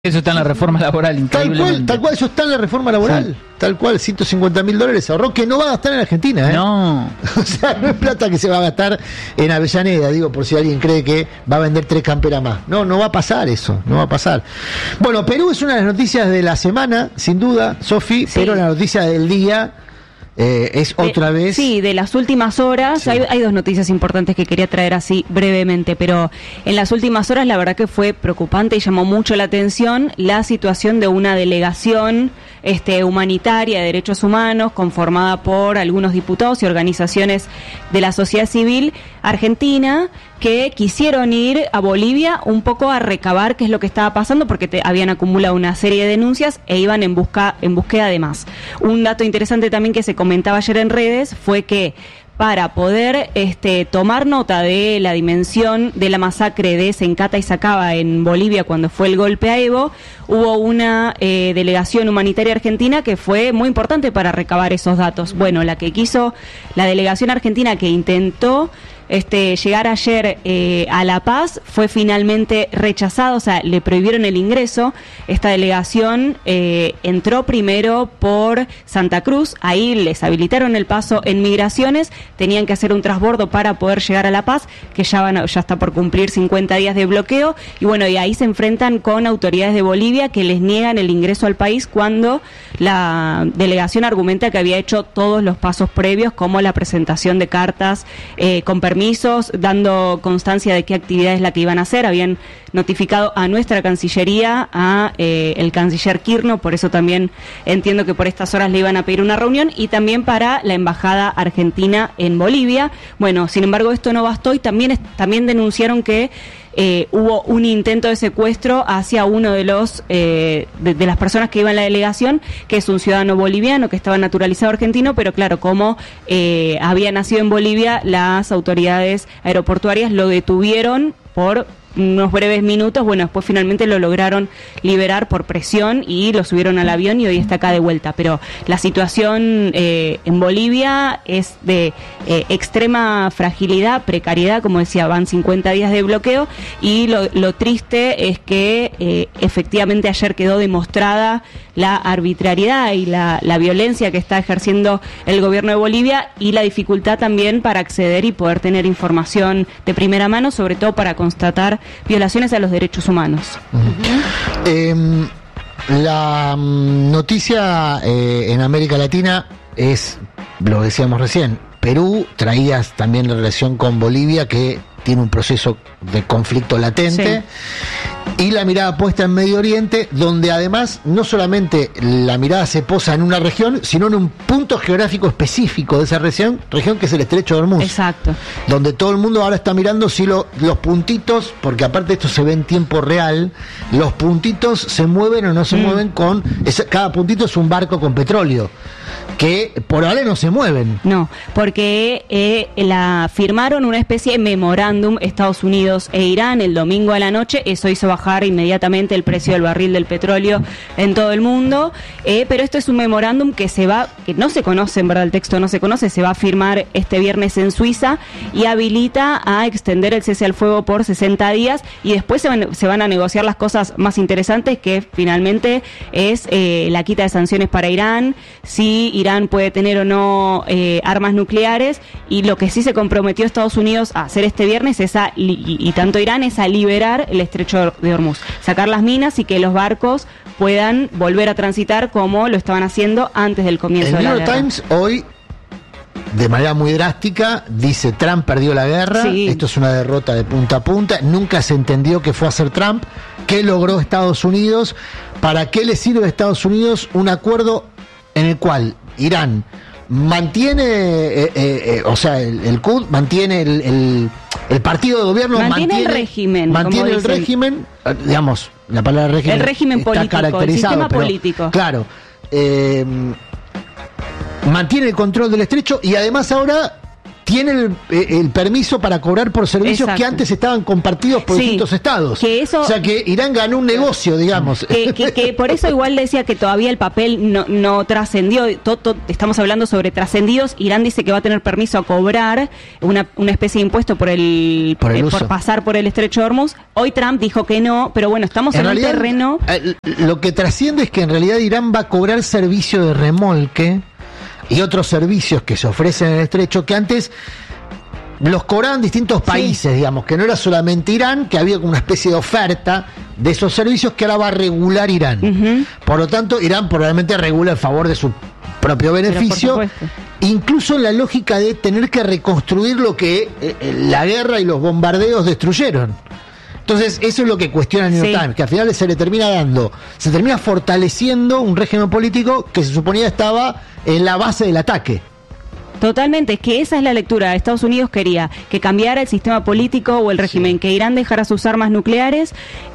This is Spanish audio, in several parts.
Eso está en la reforma laboral, increíblemente. Tal cual, eso está en la reforma laboral. Sí. Tal cual, $150.000 ahorró que no va a gastar en Argentina, ¿eh? No. O sea, no es plata que se va a gastar en Avellaneda, digo, por si alguien cree que va a vender 3 camperas más. No, no va a pasar eso, no va a pasar. Bueno, Perú es una de las noticias de la semana, sin duda, Sofi, sí. Pero la noticia del día es otra vez. Sí, de las últimas horas. Sí. Hay dos noticias importantes que quería traer así brevemente, pero en las últimas horas la verdad que fue preocupante y llamó mucho la atención la situación de una delegación humanitaria de derechos humanos conformada por algunos diputados y organizaciones de la sociedad civil argentina que quisieron ir a Bolivia un poco a recabar qué es lo que estaba pasando porque habían acumulado una serie de denuncias e iban en búsqueda de más. Un dato interesante también que se comentaba ayer en redes fue que para poder tomar nota de la dimensión de la masacre de Sencata y Sacaba en Bolivia cuando fue el golpe a Evo, hubo una delegación humanitaria argentina que fue muy importante para recabar esos datos. Bueno, la delegación argentina que intentó llegar ayer a La Paz fue finalmente rechazado, o sea, le prohibieron el ingreso. Esta delegación entró primero por Santa Cruz, ahí les habilitaron el paso en migraciones, tenían que hacer un transbordo para poder llegar a La Paz, que ya está por cumplir 50 días de bloqueo, y bueno, y ahí se enfrentan con autoridades de Bolivia que les niegan el ingreso al país cuando la delegación argumenta que había hecho todos los pasos previos, como la presentación de cartas con permisos, dando constancia de qué actividad es la que iban a hacer. Habían notificado a nuestra Cancillería, a el canciller Kirchner, por eso también entiendo que por estas horas le iban a pedir una reunión, y también para la embajada argentina en Bolivia. Bueno, sin embargo, esto no bastó y también denunciaron que hubo un intento de secuestro hacia uno de los de las personas que iban en la delegación, que es un ciudadano boliviano que estaba naturalizado argentino, pero claro, como había nacido en Bolivia, las autoridades aeroportuarias lo detuvieron por unos breves minutos. Bueno, después finalmente lo lograron liberar por presión y lo subieron al avión y hoy está acá de vuelta. Pero la situación en Bolivia es de extrema fragilidad, precariedad, como decía, van 50 días de bloqueo, y lo triste es que efectivamente ayer quedó demostrada la arbitrariedad y la violencia que está ejerciendo el gobierno de Bolivia, y la dificultad también para acceder y poder tener información de primera mano, sobre todo para constatar violaciones a los derechos humanos. Uh-huh. La noticia en América Latina es, lo decíamos recién, Perú traía también la relación con Bolivia, que tiene un proceso de conflicto latente, sí. Y la mirada puesta en Medio Oriente, donde además no solamente la mirada se posa en una región, sino en un punto geográfico específico de esa región que es el Estrecho de Hormuz. Exacto. Donde todo el mundo ahora está mirando si los puntitos, porque aparte esto se ve en tiempo real, los puntitos se mueven o no se mueven cada puntito es un barco con petróleo, que por ahora no se mueven. No, porque firmaron una especie de memorándum Estados Unidos e Irán el domingo a la noche. Eso hizo bajar inmediatamente el precio del barril del petróleo en todo el mundo, pero esto es un memorándum que no se conoce, en verdad el texto no se conoce, se va a firmar este viernes en Suiza y habilita a extender el cese al fuego por 60 días y después se van a negociar las cosas más interesantes, que finalmente es la quita de sanciones para Irán, si Irán puede tener o no armas nucleares, y lo que sí se comprometió Estados Unidos a hacer este viernes y tanto Irán es a liberar el estrecho de Hormuz, sacar las minas y que los barcos puedan volver a transitar como lo estaban haciendo antes del comienzo de la guerra. El New York Times hoy, de manera muy drástica, dice: Trump perdió la guerra, sí. Esto es una derrota de punta a punta, nunca se entendió qué fue hacer Trump, qué logró Estados Unidos, para qué le sirve a Estados Unidos un acuerdo en el cual Irán mantiene, o sea, el Quds mantiene el partido de gobierno, mantiene el régimen, mantiene el régimen, digamos, la palabra régimen, el régimen está político, caracterizado, el sistema pero, político. Claro, mantiene el control del estrecho y además ahora tiene el permiso para cobrar por servicios que antes estaban compartidos por distintos estados. O sea que Irán ganó un negocio, digamos. Que por eso igual decía que todavía el papel no trascendió. Estamos hablando sobre trascendidos. Irán dice que va a tener permiso a cobrar una especie de impuesto por pasar por el estrecho de Hormuz. Hoy Trump dijo que no, pero bueno, estamos en un terreno. Lo que trasciende es que en realidad Irán va a cobrar servicio de remolque y otros servicios que se ofrecen en el estrecho que antes los cobraban distintos países, digamos, que no era solamente Irán, que había como una especie de oferta de esos servicios que ahora va a regular Irán. Por lo tanto, Irán probablemente regula en favor de su propio beneficio, incluso en la lógica de tener que reconstruir lo que la guerra y los bombardeos destruyeron. Entonces, eso es lo que cuestiona el New York Times, que al final se termina fortaleciendo un régimen político que se suponía estaba en la base del ataque. Totalmente, es que esa es la lectura. Estados Unidos quería que cambiara el sistema político o el régimen, que Irán dejara sus armas nucleares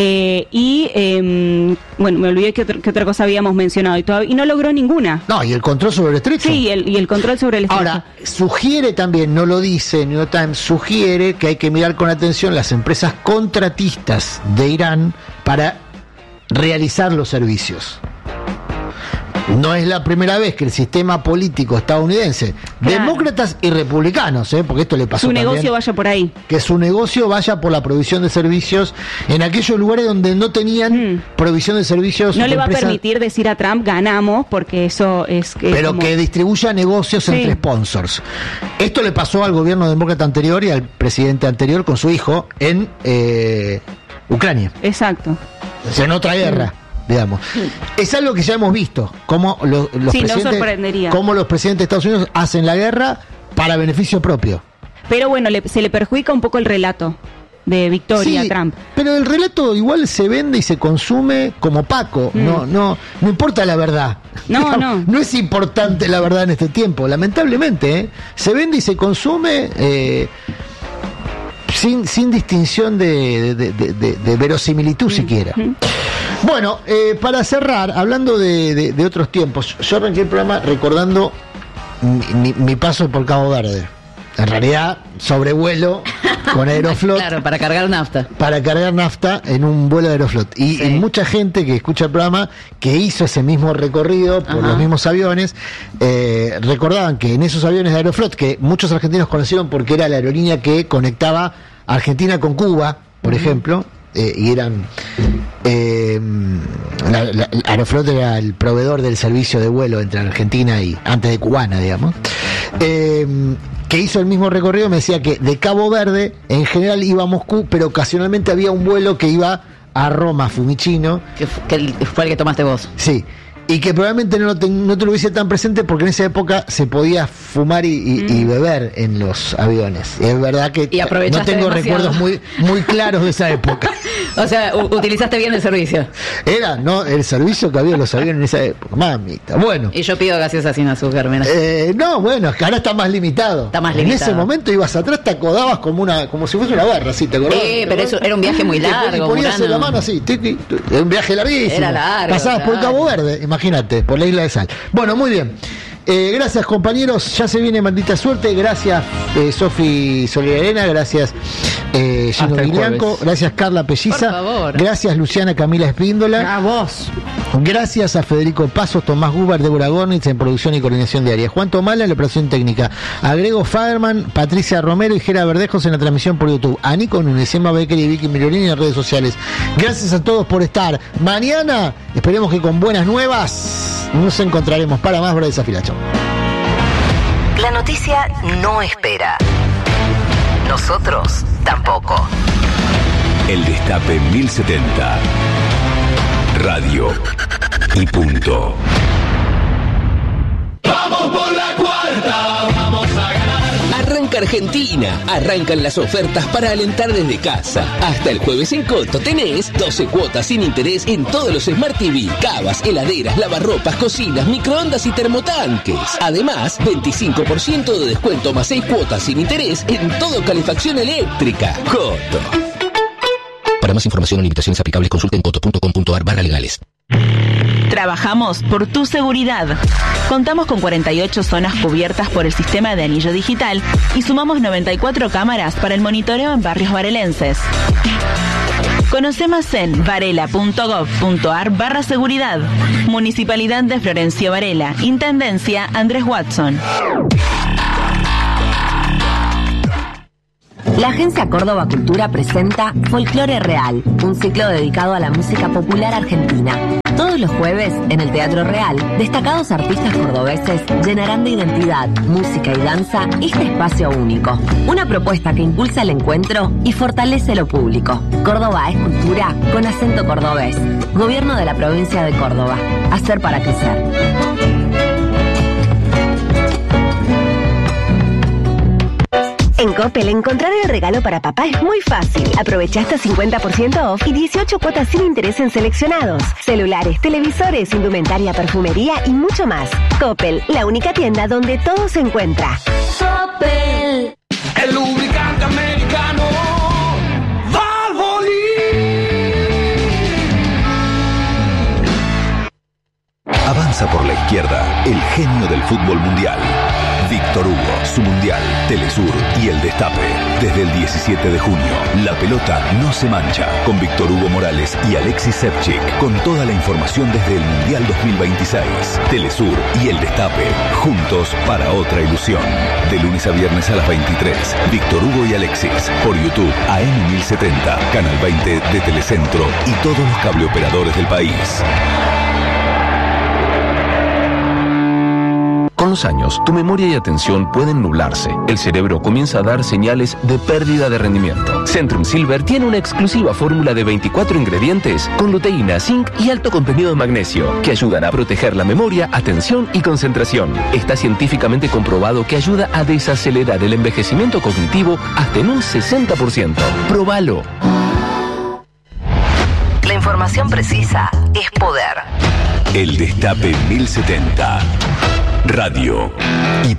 bueno, me olvidé que otra cosa habíamos mencionado y no logró ninguna. No, y el control sobre el estrecho. Sí, y el control sobre el estrecho. Ahora, sugiere también, no lo dice New York Times, sugiere que hay que mirar con atención las empresas contratistas de Irán para realizar los servicios. No es la primera vez que el sistema político estadounidense, demócratas y republicanos, porque esto le pasó su también, negocio vaya por ahí. Que su negocio vaya por la provisión de servicios en aquellos lugares donde no tenían provisión de servicios. No le va a permitir decir a Trump ganamos, porque eso es pero como que distribuya negocios entre sponsors. Esto le pasó al gobierno demócrata anterior y al presidente anterior con su hijo en Ucrania. Exacto. O sea, en otra guerra. Digamos. Es algo que ya hemos visto, cómo los presidentes de Estados Unidos hacen la guerra para beneficio propio. Pero bueno, se le perjudica un poco el relato de victoria a Trump. Pero el relato igual se vende y se consume como opaco. No importa la verdad. No es importante la verdad en este tiempo, lamentablemente. Se vende y se consume sin distinción de verosimilitud siquiera. Bueno, para cerrar, hablando de otros tiempos, yo arranqué el programa recordando mi paso por Cabo Verde. En realidad, sobrevuelo con Aeroflot. Claro, para cargar nafta. Para cargar nafta en un vuelo de Aeroflot. Y mucha gente que escucha el programa, que hizo ese mismo recorrido por los mismos aviones, recordaban que en esos aviones de Aeroflot, que muchos argentinos conocieron porque era la aerolínea que conectaba Argentina con Cuba, por ejemplo, y eran Aeroflot era el proveedor del servicio de vuelo entre Argentina y antes de Cubana, digamos, que hizo el mismo recorrido. Me decía que de Cabo Verde en general iba a Moscú, pero ocasionalmente había un vuelo que iba a Roma, Fiumicino, que fue el que tomaste vos. Sí. Y que probablemente no te lo hubiese tan presente porque en esa época se podía fumar y beber en los aviones. Y es verdad que no tengo recuerdos muy claros de esa época. O sea, utilizaste bien el servicio. Era, ¿no? El servicio que había en los aviones en esa época. Mamita. Bueno. Y yo pido gaseosa sin azúcar, mira. No, bueno, es que ahora está más limitado. Está más limitado. En ese momento ibas atrás, te acodabas como si fuese una barra, ¿sí? ¿Te acordás? Pero eso era un viaje muy largo. Y ponías la mano así, un viaje larguísimo. Era largo. Pasabas por Cabo Verde, imagínate, por la Isla de Sal. Bueno, muy bien. Gracias, compañeros. Ya se viene Maldita Suerte. Gracias, Sofi Solidarena. Gracias, Gino Guilianco. Gracias, Carla Pelliza. Gracias, Luciana Camila Espíndola. A vos. Gracias a Federico Pasos, Tomás Gubar, Débora Gornitz en producción y coordinación diaria. Juan Tomala en la operación técnica. A Grego Faderman, Patricia Romero y Gera Verdejos en la transmisión por YouTube. A Nico Núñez, Emma Becker y Vicky Mirorini en redes sociales. Gracias a todos por estar. Mañana, esperemos que con buenas nuevas, nos encontraremos para más Verdades Afilacho. La noticia no espera. Nosotros tampoco. El Destape 1070. Radio y punto. Vamos por la cuarta, vamos a ganar. Arranca Argentina, arrancan las ofertas para alentar desde casa. Hasta el jueves en Coto tenés 12 cuotas sin interés en todos los Smart TV, cavas, heladeras, lavarropas, cocinas, microondas y termotanques. Además, 25% de descuento más 6 cuotas sin interés en todo calefacción eléctrica. Coto. Para más información o limitaciones aplicables consulten coto.com.ar/legales. Trabajamos por tu seguridad. Contamos con 48 zonas cubiertas por el sistema de anillo digital y sumamos 94 cámaras para el monitoreo en barrios varelenses. Conoce más en varela.gov.ar/seguridad. Municipalidad de Florencio Varela. Intendencia Andrés Watson. La Agencia Córdoba Cultura presenta Folclore Real, un ciclo dedicado a la música popular argentina. Todos los jueves, en el Teatro Real, destacados artistas cordobeses llenarán de identidad, música y danza este espacio único. Una propuesta que impulsa el encuentro y fortalece lo público. Córdoba es cultura con acento cordobés. Gobierno de la provincia de Córdoba. Hacer para crecer. En Coppel, encontrar el regalo para papá es muy fácil. Aprovecha hasta 50% off y 18 cuotas sin interés en seleccionados. Celulares, televisores, indumentaria, perfumería y mucho más. Coppel, la única tienda donde todo se encuentra. Coppel. El lubricante americano. Avanza por la izquierda el genio del fútbol mundial. Víctor Hugo, su mundial, Telesur y el Destape. Desde el 17 de junio, la pelota no se mancha. Con Víctor Hugo Morales y Alexis Sevchik. Con toda la información desde el Mundial 2026. Telesur y el Destape. Juntos para otra ilusión. De lunes a viernes a las 23. Víctor Hugo y Alexis. Por YouTube, AM 1070, Canal 20 de Telecentro y todos los cableoperadores del país. Con los años, tu memoria y atención pueden nublarse. El cerebro comienza a dar señales de pérdida de rendimiento. Centrum Silver tiene una exclusiva fórmula de 24 ingredientes con luteína, zinc y alto contenido de magnesio que ayudan a proteger la memoria, atención y concentración. Está científicamente comprobado que ayuda a desacelerar el envejecimiento cognitivo hasta en un 60%. ¡Próbalo! La información precisa es poder. El Destape 1070. Radio y